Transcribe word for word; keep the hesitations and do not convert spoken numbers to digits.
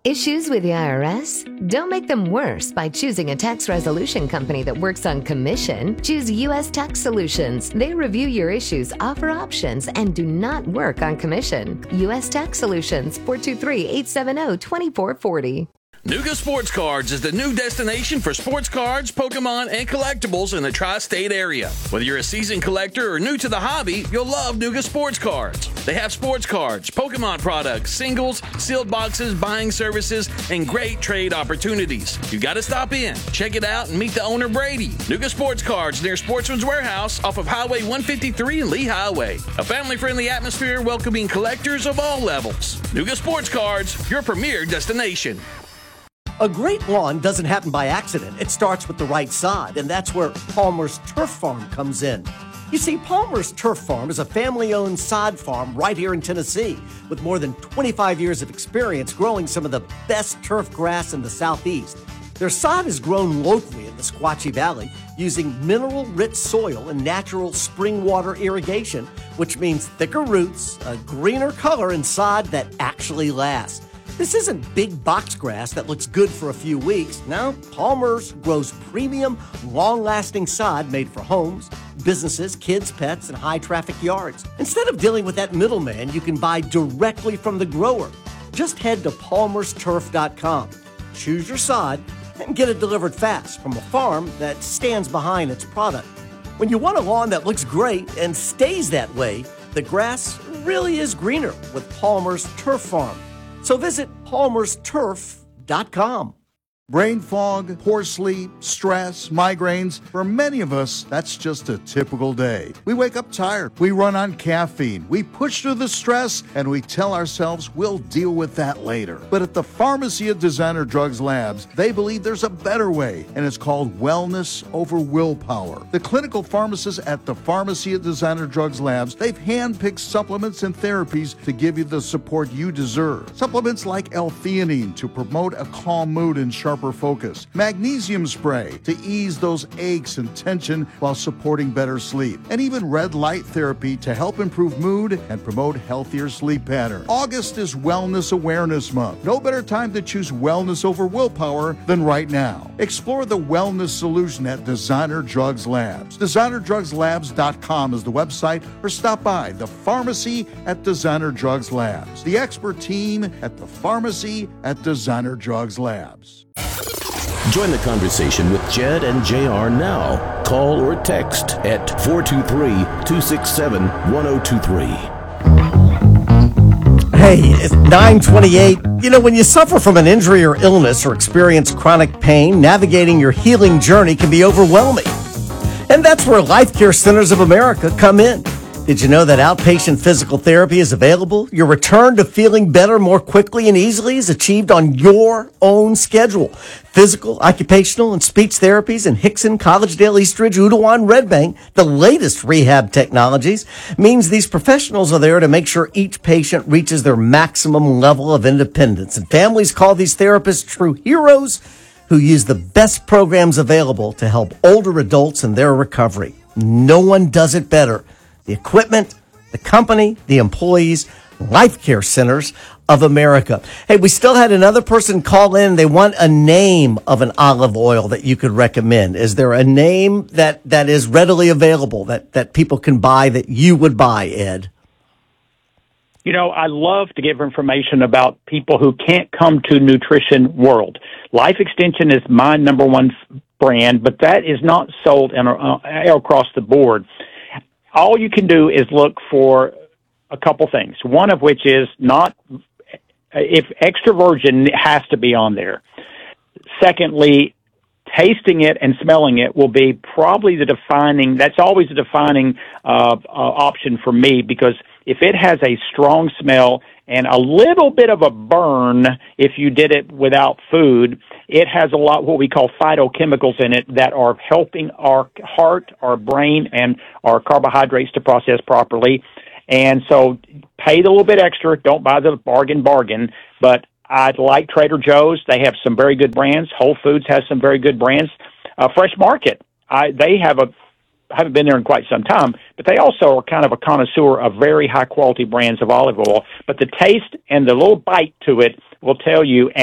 Issues with the I R S? Don't make them worse by choosing a tax resolution company that works on commission. Choose U S Tax Solutions. They review your issues, offer options, and do not work on commission. U S Tax Solutions, four two three, eight seven zero, two four four zero. Nuga Sports Cards is the new destination for sports cards, Pokemon, and collectibles in the tri-state area. Whether you're a seasoned collector or new to the hobby, you'll love Nuga Sports Cards. They have sports cards, Pokemon products, singles, sealed boxes, buying services, and great trade opportunities. You got to stop in, check it out, and meet the owner, Brady. Nuga Sports Cards near Sportsman's Warehouse off of Highway one fifty-three and Lee Highway. A family-friendly atmosphere welcoming collectors of all levels. Nuga Sports Cards, your premier destination. A great lawn doesn't happen by accident. It starts with the right sod, and that's where Palmer's Turf Farm comes in. You see, Palmer's Turf Farm is a family-owned sod farm right here in Tennessee with more than twenty-five years of experience growing some of the best turf grass in the Southeast. Their sod is grown locally in the Squatchy Valley using mineral-rich soil and natural spring water irrigation, which means thicker roots, a greener color, and sod that actually lasts. This isn't big box grass that looks good for a few weeks. No, Palmer's grows premium, long-lasting sod made for homes, businesses, kids, pets, and high-traffic yards. Instead of dealing with that middleman, you can buy directly from the grower. Just head to palmers turf dot com, choose your sod, and get it delivered fast from a farm that stands behind its product. When you want a lawn that looks great and stays that way, the grass really is greener with Palmer's Turf Farm. So visit palmers turf dot com. Brain fog, poor sleep, stress, migraines. For many of us, that's just a typical day. We wake up tired. We run on caffeine. We push through the stress, and we tell ourselves we'll deal with that later. But at the Pharmacy of Designer Drugs Labs, they believe there's a better way, and it's called wellness over willpower. The clinical pharmacists at the Pharmacy of Designer Drugs Labs, they've handpicked supplements and therapies to give you the support you deserve. Supplements like L-theanine to promote a calm mood and sharper focus, magnesium spray to ease those aches and tension while supporting better sleep, and even red light therapy to help improve mood and promote healthier sleep patterns. August is Wellness Awareness Month. No better time to choose wellness over willpower than right now. Explore the wellness solution at Designer Drugs Labs. designer drugs labs dot com is the website, or stop by the Pharmacy at Designer Drugs Labs. The expert team at the Pharmacy at Designer Drugs Labs. Join the conversation with Jed and J R now. Call or text at four two three, two six seven, one zero two three. Hey, it's nine twenty-eight. You know, when you suffer from an injury or illness or experience chronic pain, navigating your healing journey can be overwhelming. And that's where Life Care Centers of America come in. Did you know that outpatient physical therapy is available? Your return to feeling better more quickly and easily is achieved on your own schedule. Physical, occupational, and speech therapies in Hickson, Collegedale, Eastridge, Udawan, Red Bank, the latest rehab technologies, means these professionals are there to make sure each patient reaches their maximum level of independence. And families call these therapists true heroes who use the best programs available to help older adults in their recovery. No one does it better. The equipment, the company, the employees, Life Care Centers of America. Hey, we still had another person call in. They want a name of an olive oil that you could recommend. Is there a name that, that is readily available that, that people can buy that you would buy, Ed? You know, I love to give information about people who can't come to Nutrition World. Life Extension is my number one brand, but that is not sold in, uh, across the board. All you can do is look for a couple things, one of which is not, if extra virgin has to be on there. Secondly, tasting it and smelling it will be probably the defining, that's always a defining uh, uh, option for me, because if it has a strong smell and a little bit of a burn if you did it without food, it has a lot what we call phytochemicals in it that are helping our heart, our brain, and our carbohydrates to process properly. And so pay the little bit extra. Don't buy the bargain bargain. But I'd like Trader Joe's. They have some very good brands. Whole Foods has some very good brands. Uh, Fresh Market, I, they have a I haven't been there in quite some time, but they also are kind of a connoisseur of very high-quality brands of olive oil. But the taste and the little bite to it will tell you,